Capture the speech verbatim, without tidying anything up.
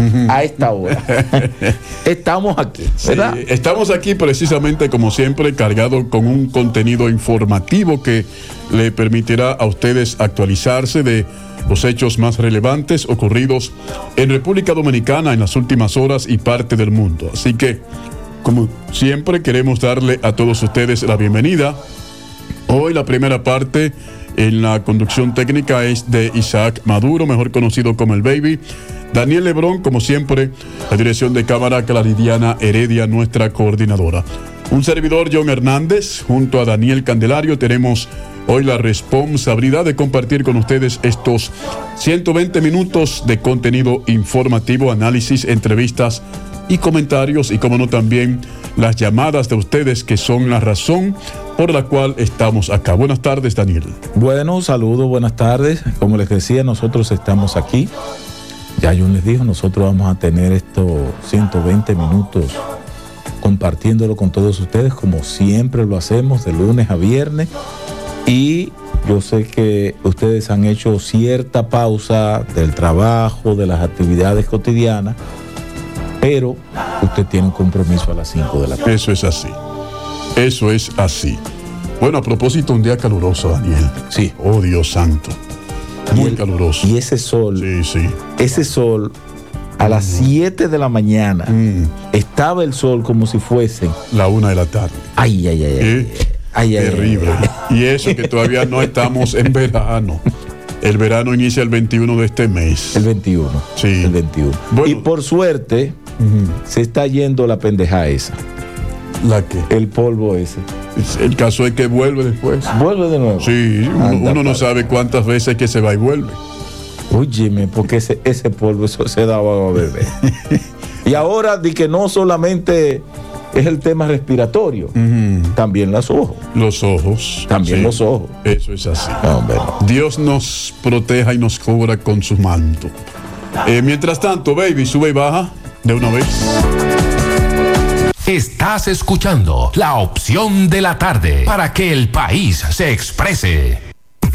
uh-huh. a esta hora. Estamos aquí, ¿verdad? Sí, estamos aquí precisamente, como siempre, cargado con un contenido informativo que le permitirá a ustedes actualizarse de los hechos más relevantes ocurridos en República Dominicana en las últimas horas y parte del mundo. Así que, como siempre, queremos darle a todos ustedes la bienvenida. Hoy la primera parte en la conducción técnica es de Isaac Maduro, mejor conocido como el Baby. Daniel Lebrón, como siempre, la dirección de cámara, Claridiana Heredia, nuestra coordinadora. Un servidor, John Hernández, junto a Daniel Candelario, tenemos hoy la responsabilidad de compartir con ustedes estos ciento veinte minutos de contenido informativo, análisis, entrevistas y comentarios, y como no también las llamadas de ustedes, que son la razón por la cual estamos acá. Buenas tardes, Daniel. Bueno, saludos, buenas tardes. Como les decía, nosotros estamos aquí. Ya John les dijo, nosotros vamos a tener estos ciento veinte minutos compartiéndolo con todos ustedes, como siempre lo hacemos, de lunes a viernes. Y yo sé que ustedes han hecho cierta pausa del trabajo, de las actividades cotidianas, pero usted tiene un compromiso a las cinco de la tarde. Eso es así. Eso es así. Bueno, a propósito, un día caluroso, Daniel. Sí. Oh, Dios santo. Muy y, caluroso. Y ese sol, sí, sí. ese sol, a las siete de la mañana, mm. estaba el sol como si fuese la una de la tarde. Ay, ay, ay. ¿Eh? ay, ay Terrible. Ay, ay. Y eso que todavía no estamos en verano. El verano inicia el veintiuno de este mes. El veintiuno. Sí. El veintiuno. Bueno, y por suerte, uh-huh. se está yendo la pendeja esa. ¿La qué? El polvo ese. El caso es que vuelve después. ¿Vuelve de nuevo? Sí, uno, uno no sabe cuántas veces que se va y vuelve. Óyeme, porque ese, ese polvo eso se daba a beber. Y ahora di que no solamente es el tema respiratorio, uh-huh. también los ojos. Los ojos. También sí. Los ojos. Eso es así. No, hombre, no. Dios nos proteja y nos cubra con su manto. Eh, mientras tanto, Baby, sube y baja de una vez. Estás escuchando La Opción de la Tarde para que el país se exprese.